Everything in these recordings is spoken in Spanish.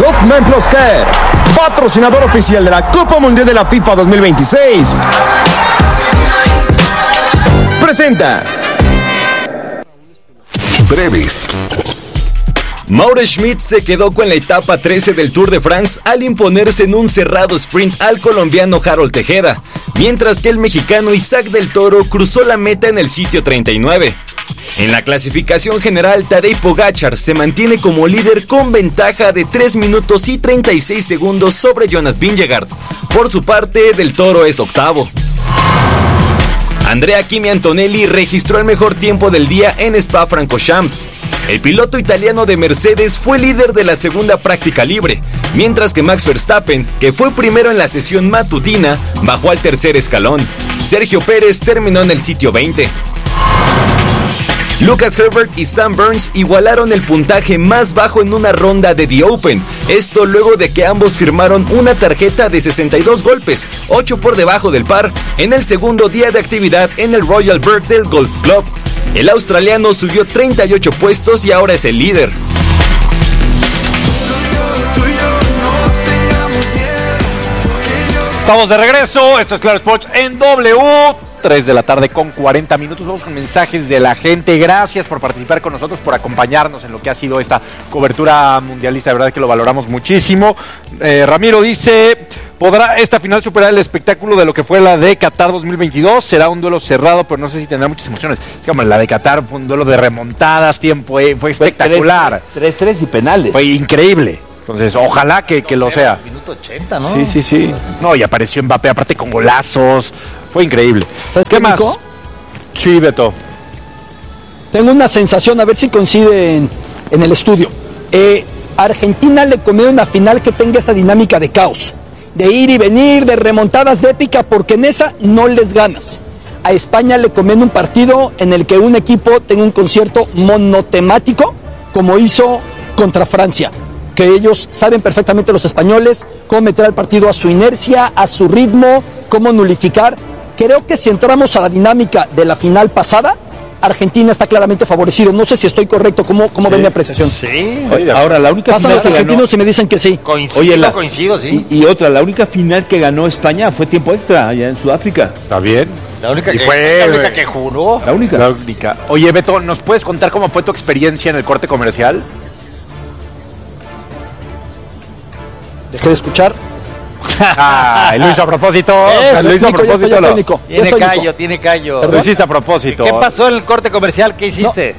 Hoffman Plus Care, patrocinador oficial de la Copa Mundial de la FIFA 2026. Presenta. Breves. Mauro Schmid se quedó con la etapa 13 del Tour de France al imponerse en un cerrado sprint al colombiano Harold Tejeda, mientras que el mexicano Isaac del Toro cruzó la meta en el sitio 39. En la clasificación general, Tadej Pogačar se mantiene como líder con ventaja de 3 minutos y 36 segundos sobre Jonas Vingegaard. Por su parte, del Toro es octavo. Andrea Kimi Antonelli registró el mejor tiempo del día en Spa-Francorchamps. El piloto italiano de Mercedes fue líder de la segunda práctica libre, mientras que Max Verstappen, que fue primero en la sesión matutina, bajó al tercer escalón. Sergio Pérez terminó en el sitio 20. Lucas Herbert y Sam Burns igualaron el puntaje más bajo en una ronda de The Open. Esto luego de que ambos firmaron una tarjeta de 62 golpes, 8 por debajo del par, en el segundo día de actividad en el Royal Birkdale Golf Club. El australiano subió 38 puestos y ahora es el líder. Estamos de regreso, esto es Claro Sports en W. 3 de la tarde con 40 minutos. Vamos con mensajes de la gente. Gracias por participar con nosotros, por acompañarnos en lo que ha sido esta cobertura mundialista. De verdad que lo valoramos muchísimo. Ramiro dice: ¿podrá esta final superar el espectáculo de lo que fue la de Qatar 2022? Será un duelo cerrado, pero no sé si tendrá muchas emociones. Es que, hombre, la de Qatar fue un duelo de remontadas, fue espectacular. 3-3 y penales. Fue increíble. Entonces, ojalá que lo sea. Minuto 80, ¿no? Sí. No, y apareció Mbappé, aparte con golazos. Fue increíble. ¿Sabes qué más? Nico? Sí, Beto. Tengo una sensación, a ver si coincide en el estudio. Argentina le conviene una final que tenga esa dinámica de caos, de ir y venir, de remontadas de épica, porque en esa no les ganas. A España le conviene un partido en el que un equipo tenga un concierto monotemático, como hizo contra Francia, que ellos saben perfectamente, los españoles, cómo meter al partido a su inercia, a su ritmo, cómo nulificar. Creo que si entramos a la dinámica de la final pasada, Argentina está claramente favorecido. No sé si estoy correcto. ¿Cómo ven mi apreciación? Sí. Oye, ahora, la única Pasan final los que argentinos ganó... y me dicen que sí. Coincido, sí. Y otra, la única final que ganó España fue tiempo extra allá en Sudáfrica. ¿Está bien? La única que juró. La única. Oye, Beto, ¿nos puedes contar cómo fue tu experiencia en el corte comercial? Dejé de escuchar. Lo hizo a propósito. Lo hizo a Nico, propósito. Tiene callo. Lo hiciste a propósito. ¿Qué pasó en el corte comercial? ¿Qué hiciste?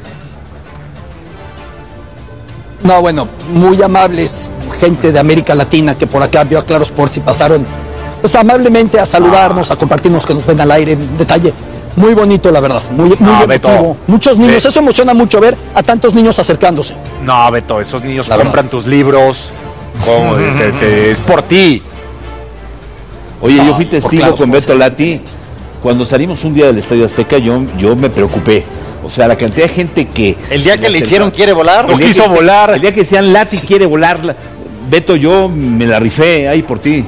No, bueno, muy amables, gente de América Latina que por acá vio a Claro Sports y pasaron pues amablemente a saludarnos, a compartirnos, que nos ven al aire en detalle. Muy bonito, la verdad, muy emotivo. Beto. Muchos niños, eso emociona mucho ver a tantos niños acercándose. No, Beto, esos niños La compran tus libros. Es por ti. Oye, No, yo fui por testigo Claro con Sports. Beto Lati. Cuando salimos un día del Estadio Azteca, yo me preocupé. O sea, la cantidad de gente que... El día que le hicieron quiere volar. No quiso volar. El día que decían Lati quiere volar, Beto, yo me la rifé ahí por ti.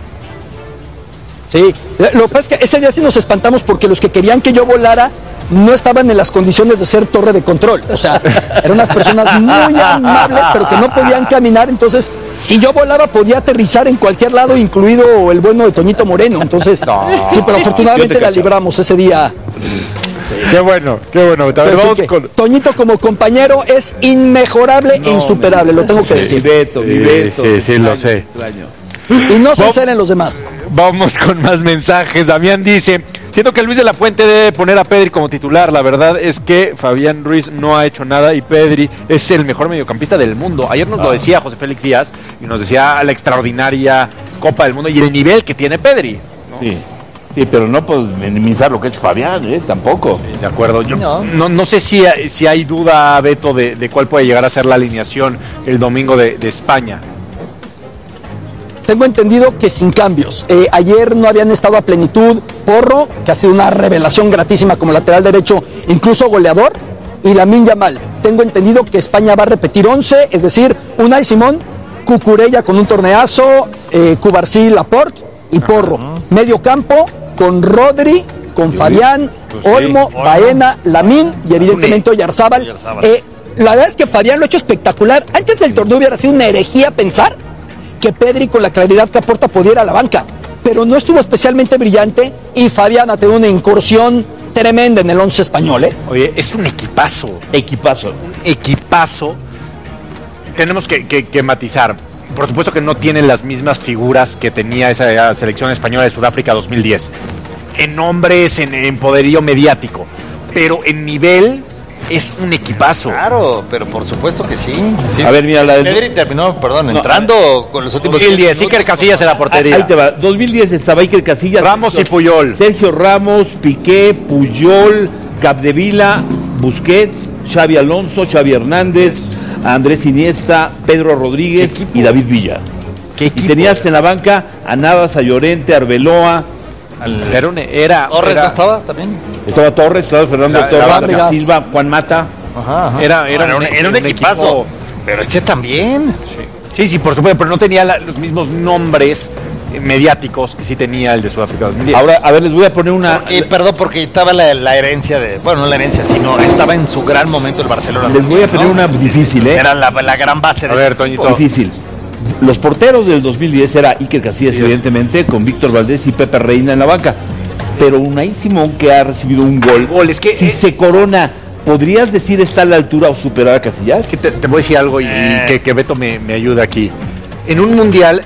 Sí, lo que pasa es que ese día sí nos espantamos porque los que querían que yo volara no estaban en las condiciones de ser torre de control. O sea, eran unas personas muy amables, pero que no podían caminar. Entonces, si yo volaba, podía aterrizar en cualquier lado, incluido el bueno de Toñito Moreno. Entonces, sí, pero afortunadamente la libramos ese día. Qué bueno. Pero Vamos sí que con... Toñito como compañero es inmejorable e insuperable, lo tengo que Mi decir. Beto. Sí, lo sé. Extraño. Y no se celen los demás. Vamos con más mensajes. Damián dice: siento que Luis de la Fuente debe poner a Pedri como titular. La verdad es que Fabián Ruiz no ha hecho nada y Pedri es el mejor mediocampista del mundo. Ayer nos lo decía José Félix Díaz y nos decía la extraordinaria Copa del Mundo y el nivel que tiene Pedri, ¿no? Sí, pero no puedes minimizar lo que ha hecho Fabián, tampoco. De acuerdo. Yo no sé si hay duda, Beto, de cuál puede llegar a ser la alineación el domingo de España. Tengo entendido que sin cambios. Ayer no habían estado a plenitud Porro, que ha sido una revelación gratísima como lateral derecho, incluso goleador, y Lamine Yamal. Tengo entendido que España va a repetir 11, es decir, Unai Simón, Cucurella con un torneazo, Cubarsí, Laporte y Porro. Medio campo con Rodri, con Fabián, Olmo, Baena, Lamine y evidentemente Oyarzábal. La verdad es que Fabián lo ha hecho espectacular. Antes del torneo hubiera sido una herejía pensar que Pedri, con la claridad que aporta, pudiera a la banca, pero no estuvo especialmente brillante, y Fabián ha tenido una incursión tremenda en el 11 español, ¿eh? Oye, es un equipazo. Un equipazo. Tenemos que matizar. Por supuesto que no tienen las mismas figuras que tenía esa selección española de Sudáfrica 2010. En nombres, en poderío mediático. Pero en nivel es un equipazo. Claro, pero por supuesto que sí. A ver, mira, la del... Pedri terminó, entrando con los últimos 2010, Iker Casillas en la portería. Ahí te va. 2010 estaba Iker Casillas, Ramos y Puyol. Sergio Ramos, Piqué, Puyol, Capdevila, Busquets, Xavi Alonso, Xavi Hernández, Andrés Iniesta, Pedro Rodríguez y David Villa. ¿Qué equipo? Y tenías en la banca a Navas, a Llorente, a Arbeloa. ¿Torres no estaba también? Estaba Torres, estaba Fernando Torres, Vargas. Silva, Juan Mata. Ajá. Era un equipazo. equipo. Pero también. Sí, por supuesto, pero no tenía los mismos nombres mediáticos que sí tenía el de Sudáfrica 2010. Ahora, a ver, les voy a poner una... Porque estaba la herencia de... Bueno, no la herencia, sino estaba en su gran momento el Barcelona. Les voy a poner una difícil, ¿eh? Era la gran base de... A ver, Toñito. Difícil. Los porteros del 2010 era Iker Casillas, evidentemente, con Víctor Valdés y Pepe Reina en la banca. Pero Unai Simón, que ha recibido un gol, es que, si se corona, ¿podrías decir está a la altura o superar a Casillas? que te voy a decir algo y que Beto me ayuda aquí. En un mundial,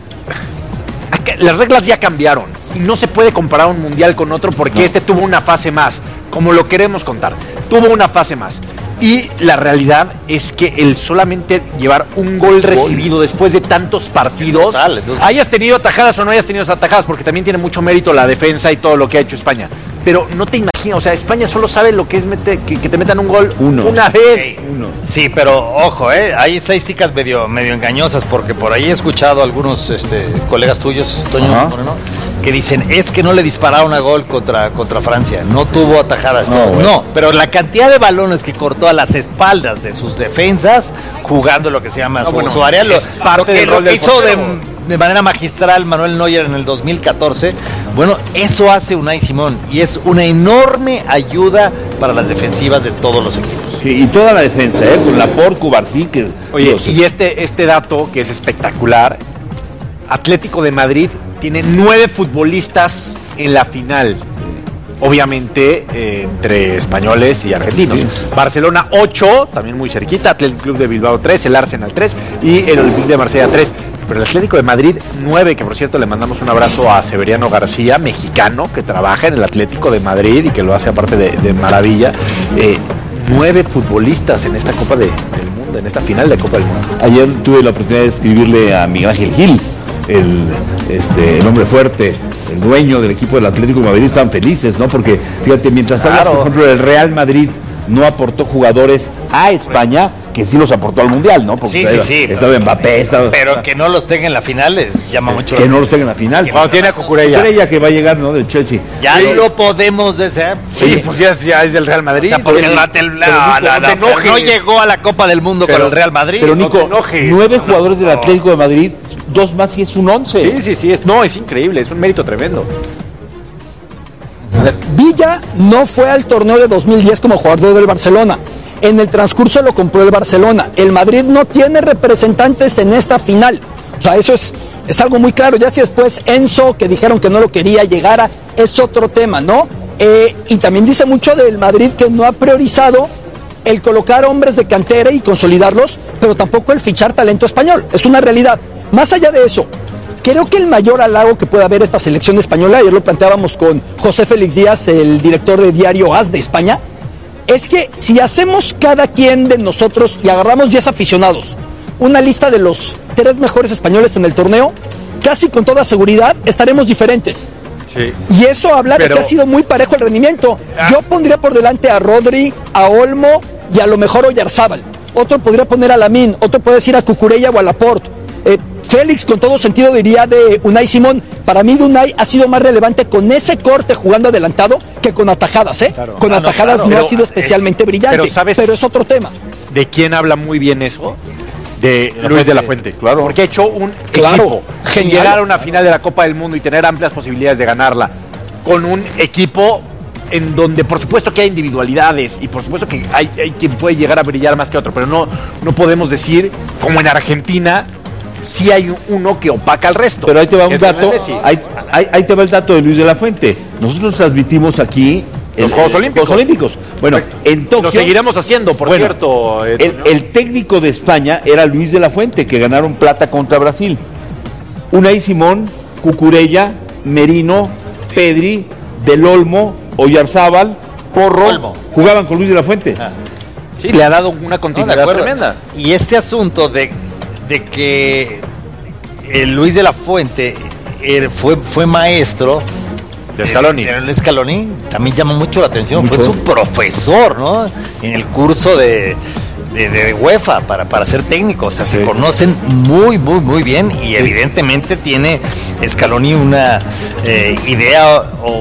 las reglas ya cambiaron y no se puede comparar un mundial con otro porque este tuvo una fase más, como lo queremos contar. Tuvo una fase más. Y la realidad es que el solamente llevar un gol recibido después de tantos partidos, hayas tenido atajadas o no hayas tenido atajadas, porque también tiene mucho mérito la defensa y todo lo que ha hecho España. Pero no te imaginas, o sea, España solo sabe lo que es que te metan un gol una vez. Sí, pero ojo, hay estadísticas medio engañosas, porque por ahí he escuchado a algunos colegas tuyos, Toño Moreno, que dicen, es que no le dispararon a gol contra Francia, no tuvo atajadas. No, pero la cantidad de balones que cortó a las espaldas de sus defensas, jugando lo que se llama su área, lo que hizo de manera magistral Manuel Neuer en el 2014, bueno, eso hace Unai Simón, y es una enorme ayuda para las defensivas de todos los equipos. Sí, y toda la defensa, con Laporte, Cubarsí, que... Oye, y este dato que es espectacular, Atlético de Madrid tiene 9 futbolistas en la final. Obviamente entre españoles y argentinos. Sí. Barcelona 8, también muy cerquita, Atlético Club de Bilbao 3, el Arsenal 3 y el Olympique de Marsella 3. Pero el Atlético de Madrid 9, que por cierto le mandamos un abrazo a Severiano García, mexicano, que trabaja en el Atlético de Madrid y que lo hace aparte de maravilla. 9 futbolistas en esta Copa del Mundo, en esta final de Copa del Mundo. Ayer tuve la oportunidad de escribirle a Miguel Ángel Gil, el hombre fuerte, el dueño del equipo del Atlético de Madrid. Están felices, ¿no? Porque fíjate, mientras hablas, por ejemplo, el Real Madrid no aportó jugadores a España, que sí los aportó al Mundial, ¿no? Porque estaba Mbappé, pero que no los tenga en la final les llama mucho. Que no los tenga en la final. Cuando tiene a Cucurella. Cucurella, que va a llegar, ¿no? Del Chelsea. Ya lo podemos desear. Sí, pues ya es del Real Madrid. O sea, porque no llegó a la Copa del Mundo con el Real Madrid. Pero Nico, 9 jugadores del Atlético de Madrid, 2 más y es un 11. Sí, es increíble, es un mérito tremendo. Villa no fue al torneo de 2010 como jugador del Barcelona. En el transcurso lo compró el Barcelona. El Madrid no tiene representantes en esta final. O sea, eso es algo muy claro. Ya si después Enzo, que dijeron que no lo quería, llegara, es otro tema, ¿no? Y también dice mucho del Madrid que no ha priorizado el colocar hombres de cantera y consolidarlos, pero tampoco el fichar talento español. Es una realidad. Más allá de eso, creo que el mayor halago que puede haber esta selección española, ayer lo planteábamos con José Félix Díaz, el director de Diario AS de España, es que si hacemos cada quien de nosotros y agarramos 10 aficionados, una lista de los 3 mejores españoles en el torneo, casi con toda seguridad estaremos diferentes. Sí. Y eso habla de que ha sido muy parejo el rendimiento. Yo pondría por delante a Rodri, a Olmo y a lo mejor a Oyarzábal. Otro podría poner a Lamine, otro puede decir a Cucurella o a Laporte. Félix, con todo sentido, diría de Unai Simón. Para mí, Unai ha sido más relevante con ese corte jugando adelantado que con atajadas, Claro. Con atajadas no ha sido especialmente brillante, pero es otro tema. ¿De quién habla muy bien eso? De Luis de la Fuente. Claro. Porque ha hecho un equipo. Genial. Llegar a una final de la Copa del Mundo y tener amplias posibilidades de ganarla con un equipo en donde por supuesto que hay individualidades y por supuesto que hay quien puede llegar a brillar más que otro, pero no podemos decir como en Argentina. sí hay uno que opaca al resto. Pero ahí te va un Es dato, Messi. ahí te va el dato de Luis de la Fuente. Nosotros transmitimos aquí Los Juegos Olímpicos. Bueno, Correcto. en Tokio... Lo seguiremos haciendo, por cierto. El técnico de España era Luis de la Fuente, que ganaron plata contra Brasil. Unai Simón, Cucurella, Merino, Pedri, Del Olmo, Oyarzábal, Porro, Olmo. jugaban con Luis de la Fuente. Sí, le ha dado una No, continuidad de acuerdo. tremenda. Y este asunto de que Luis de la Fuente fue maestro De Scaloni. El Scaloni también llama mucho la atención. Mucho. Fue su profesor, ¿no? En el curso de UEFA para ser técnico. O sea, se conocen muy, muy, muy bien. Y evidentemente tiene Scaloni una idea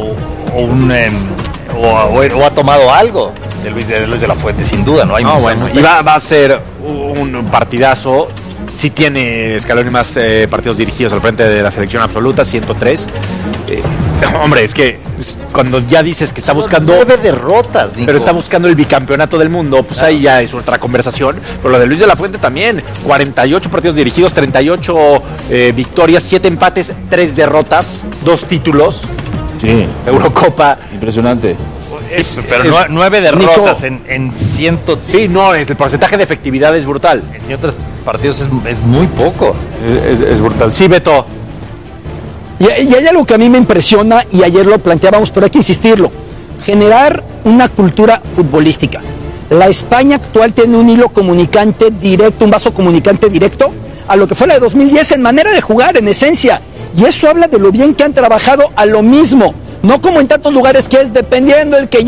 o ha tomado algo de Luis de la Fuente, sin duda, ¿no? Hay mucha- Bueno, y va a ser un partidazo. Sí tiene Scaloni más partidos dirigidos al frente de la selección absoluta, 103. Hombre, es que cuando ya dices que está buscando... 9 derrotas, Nico. Pero está buscando el bicampeonato del mundo, pues ahí ya es otra conversación. Pero lo de Luis de la Fuente también, 48 partidos dirigidos, 38 victorias, 7 empates, 3 derrotas, 2 títulos, Sí, Eurocopa. impresionante. Pero 9 derrotas en 100. Sí, no, el porcentaje de efectividad es brutal. En 103 partidos es muy poco. Es brutal. Sí, Beto. Y hay algo que a mí me impresiona, y ayer lo planteábamos, pero hay que insistirlo: generar una cultura futbolística. La España actual tiene un hilo comunicante directo, un vaso comunicante directo a lo que fue la de 2010 en manera de jugar, en esencia. Y eso habla de lo bien que han trabajado a lo mismo. No como en tantos lugares que es dependiendo el que